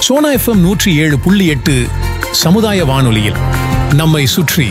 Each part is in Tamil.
சோனா எஃப்எம் 107.8 சமுதாய வானொலியில் நம்மை சுற்றி.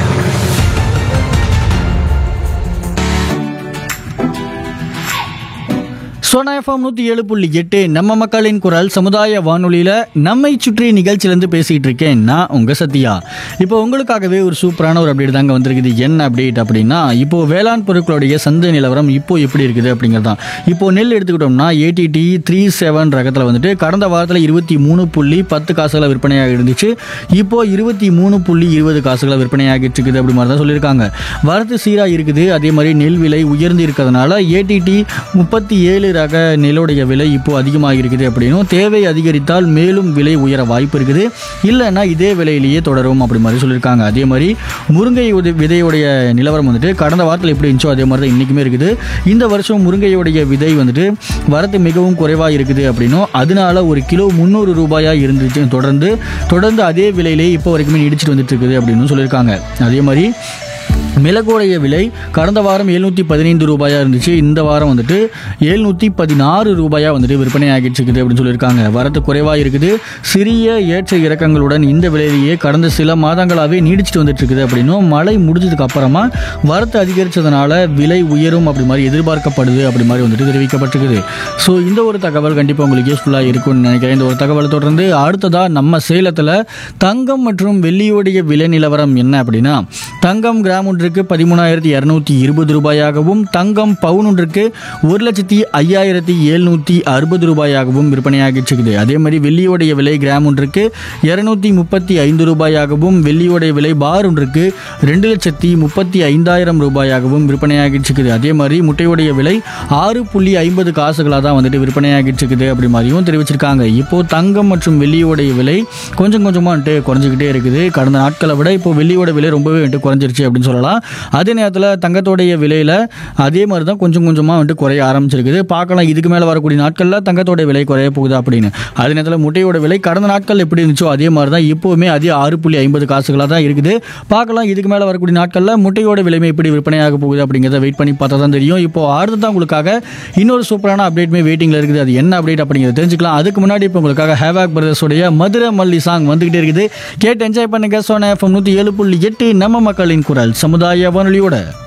சோனா எஃப்எம் 107.8 நம்ம மக்களின் குரல் சமுதாய வானொலியில் நம்மை சுற்றி நிகழ்ச்சியிலேருந்து பேசிகிட்டு இருக்கேன் நான் உங்கள் சத்யா. இப்போ உங்களுக்காகவே ஒரு சூப்பரான ஒரு அப்டேட் தாங்க வந்திருக்குது. என்ன அப்டேட் அப்படின்னா, இப்போது வேளாண் பொருட்களுடைய சந்தை நிலவரம் இப்போது எப்படி இருக்குது அப்படிங்கிறது தான். இப்போது நெல் எடுத்துக்கிட்டோம்னா ATT 37 ரகத்தில் வந்துட்டு கடந்த வாரத்தில் 23.10 காசுகளை விற்பனையாக இருந்துச்சு. இப்போது 23.20 காசுகளை விற்பனையாகிட்டு இருக்குது அப்படி மாதிரி தான் சொல்லியிருக்காங்க. வரத்து சீராக இருக்குது. அதே மாதிரி நெல் விலை உயர்ந்து இருக்கிறதுனால ATT 37 ரக நெல்லுடைய விலை இப்போ அதிகமாக இருக்குது அப்படின்னும், தேவை அதிகரித்தால் மேலும் விலை உயர வாய்ப்பு இருக்குது, இல்லைன்னா இதே விலையிலேயே தொடரும் அப்படி மாதிரி சொல்லியிருக்காங்க. அதே மாதிரி முருங்கை விதையுடைய நிலவரம் வந்துட்டு கடந்த வாரத்தில் எப்படி இருந்துச்சோ அதே மாதிரி தான் இன்றைக்குமே இருக்குது. இந்த வருஷம் முருங்கையுடைய விதை வந்துட்டு வரத்து மிகவும் குறைவாக இருக்குது அப்படின்னும், அதனால ஒரு கிலோ 300 ரூபாயாக இருந்துச்சு. தொடர்ந்து அதே விலையிலே இப்போ வரைக்குமே நீடிச்சிட்டு வந்துட்டு இருக்குது அப்படின்னு சொல்லியிருக்காங்க. அதே மாதிரி மிளகுடைய விலை கடந்த வாரம் 715 ரூபாயாக இருந்துச்சு. இந்த வாரம் வந்துட்டு 716 ரூபாயாக வந்துட்டு விற்பனை ஆகிட்டு இருக்குது அப்படின்னு சொல்லியிருக்காங்க. வரத்து குறைவாக இருக்குது. சிறிய ஏற்ற இறக்கங்களுடன் இந்த விலையிலேயே கடந்த சில மாதங்களாகவே நீடிச்சிட்டு வந்துட்டு இருக்குது அப்படின்னும், மழை முடிஞ்சதுக்கு அப்புறமா வரத்து அதிகரித்ததுனால விலை உயரும் அப்படி மாதிரி எதிர்பார்க்கப்படுது அப்படி மாதிரி வந்துட்டு தெரிவிக்கப்பட்டிருக்குது. ஸோ இந்த ஒரு தகவல் கண்டிப்பாக உங்களுக்கு யூஸ்ஃபுல்லாக இருக்கும்னு நினைக்கிறேன். இந்த ஒரு தகவலை தொடர்ந்து அடுத்ததாக நம்ம சேலத்தில் தங்கம் மற்றும் வெள்ளியோடைய விலை நிலவரம் என்ன அப்படின்னா, தங்கம் கிராம் ஒன்றுக்கு 13,220 ரூபாயாகவும், தங்கம் பவுன் ஒன்றுக்கு 1,05,760 ரூபாயாகவும் விற்பனையாகிட்டு இருக்குது. அதே மாதிரி வெள்ளியோடைய விலை கிராம் ஒன்றுக்கு 235 ரூபாயாகவும், வெள்ளியோடைய விலை பார் ஒன்றுக்கு 2,35,000 ரூபாயாகவும் விற்பனையாகிட்டு இருக்குது. அதே மாதிரி முட்டையோடைய விலை 6.50 காசுகளாக தான் வந்துட்டு விற்பனையாகிட்டு இருக்குது அப்படி மாதிரியும் தெரிவிச்சிருக்காங்க. இப்போ தங்கம் மற்றும் வெள்ளியோடைய விலை கொஞ்சம் கொஞ்சமாக வந்துட்டு குறைஞ்சிக்கிட்டே இருக்குது. கடந்த நாட்களை விட இப்போ வெள்ளியோட விலை ரொம்பவே வந்துட்டு குறைஞ்சிருச்சு அப்படின்னு சொல்லலாம். அதே நேரத்தில் தங்கத்தோடைய விலையில் அதே மாதிரி தான் கொஞ்சம் கொஞ்சமாக வந்துட்டு குறைய ஆரம்பிச்சிருக்குது. பார்க்கலாம் இதுக்கு மேலே வரக்கூடிய நாட்களில் தங்கத்தோட விலை குறைய போகுது அப்படின்னு. அதே நேரத்தில் முட்டையோட விலை கடந்த நாட்கள் எப்படி இருந்துச்சோ அதே மாதிரி தான் இப்போவுமே அதே 6.50 காசுகளாக தான் இருக்குது. பார்க்கலாம் இதுக்கு மேலே வரக்கூடிய நாட்களில் முட்டையோட விலைமை எப்படி விற்பனையாக போகுது அப்படிங்கிறத வெயிட் பண்ணி பார்த்தா தான் தெரியும். இப்போ அடுத்து தான் உங்களுக்காக இன்னொரு சூப்பரான அப்டேட்மே வெயிட்டிங்கில் இருக்குது. அது என்ன அப்டேட் அப்படிங்கிறத தெரிஞ்சுக்கலாம். அதுக்கு முன்னாடி இப்போ உங்களுக்காக ஹேவாக் பிரதர்ஸோடைய மதுரை மல்லி சாங் வந்துகிட்டே இருக்குது. கேட்டு என்ஜாய் பண்ணுங்க. சோனா எஃப்எம் 107.8 நம்ம மக்களின் குரல் சமுதாய வானொலியோட.